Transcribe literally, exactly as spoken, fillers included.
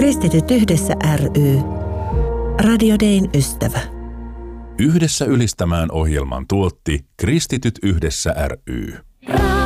Kristityt yhdessä ry. Radio Dayn ystävä. Yhdessä ylistämään ohjelman tuotti Kristityt yhdessä ry.